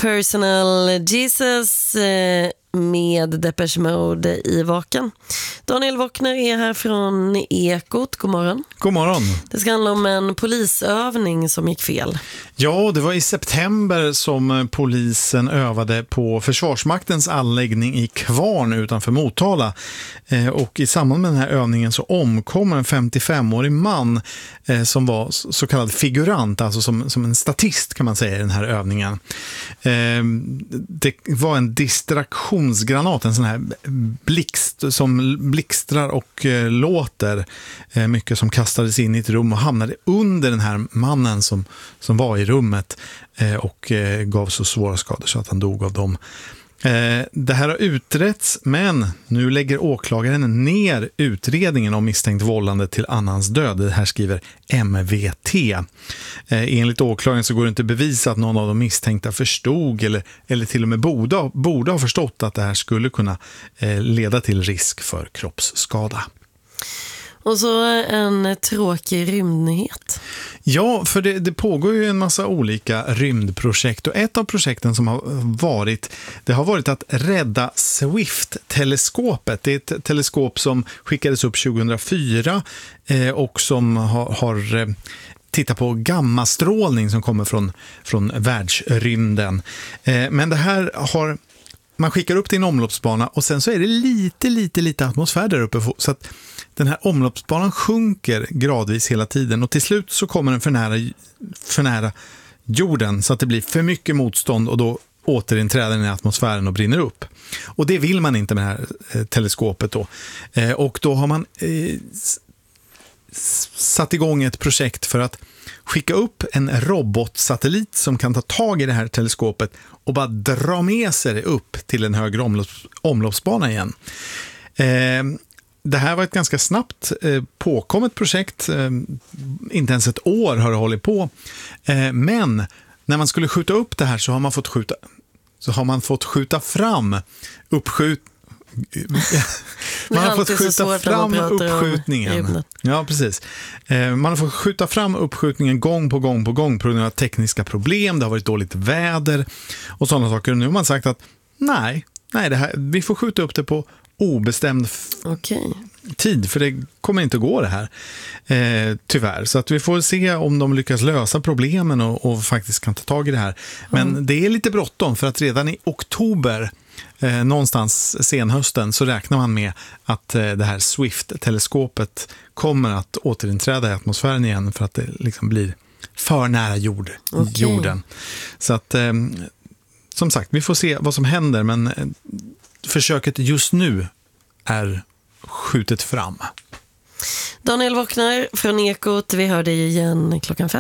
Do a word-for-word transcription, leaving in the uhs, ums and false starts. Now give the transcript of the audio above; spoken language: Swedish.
Personal Jesus eh, med Depeche Mode i vaken. Daniel Wockner är här från Ekot. God morgon. God morgon. Det ska handla om en polisövning som gick fel. Ja, det var i september som polisen övade på Försvarsmaktens anläggning i Kvarn utanför Motala. Eh, och i samband med den här övningen så omkom en femtiofemårig man eh, som var så kallad figurant, alltså som, som en statist kan man säga i den här övningen. Eh, det var en distraktionsgranat, en sån här blixt som blixtrar och eh, låter eh, mycket, som kastades in i ett rum och hamnade under den här mannen som, som var i rummet eh, och eh, gav så svåra skador så att han dog av dem. Eh, det här har utretts, men nu lägger åklagaren ner utredningen om misstänkt vållande till annans död. Det här skriver M V T. Eh, enligt åklagaren så går det inte att bevisa att någon av de misstänkta förstod eller, eller till och med borde, borde ha förstått att det här skulle kunna eh, leda till risk för kroppsskada. Och så en tråkig rymdnyhet. Ja, för det, det pågår ju en massa olika rymdprojekt, och ett av projekten som har varit, det har varit att rädda Swift-teleskopet. Det är ett teleskop som skickades upp tjugohundrafyra eh, och som har, har eh, tittat på gammastrålning som kommer från, från världsrymden. Eh, men det här har... Man skickar upp till en omloppsbana och sen så är det lite, lite, lite atmosfär där uppe, så att den här omloppsbanan sjunker gradvis hela tiden, och till slut så kommer den för nära, för nära jorden så att det blir för mycket motstånd, och då återinträder den i atmosfären och brinner upp. Och det vill man inte med det här eh, teleskopet då. Eh, och då har man eh, satt igång ett projekt för att skicka upp en robotsatellit som kan ta tag i det här teleskopet och bara dra med sig det upp till en högre omlopps- omloppsbana igen. Eh, det här var ett ganska snabbt eh, påkommet projekt. Eh, inte ens ett år har det hållit på. Eh, men när man skulle skjuta upp det här så har man fått skjuta, så har man fått skjuta fram uppskjut man har fått skjuta fram uppskjutningen. Ja, precis. Man har fått skjuta fram uppskjutningen gång på gång på gång på grund av tekniska problem. Det har varit dåligt väder och sådana saker. Och nu har man sagt att nej, nej det här, vi får skjuta upp det på obestämd okay. tid, för det kommer inte att gå det här. Eh, tyvärr. Så att vi får se om de lyckas lösa problemen och, och faktiskt kan ta tag i det här. Men mm. det är lite bråttom, för att redan i oktober Eh, någonstans senhösten så räknar man med att eh, det här Swift-teleskopet kommer att återinträda i atmosfären igen, för att det liksom blir för nära jord, okay. jorden. Så att eh, som sagt, vi får se vad som händer, men eh, försöket just nu är skjutet fram. Daniel Wockner från Ekot, vi hör dig igen klockan fem.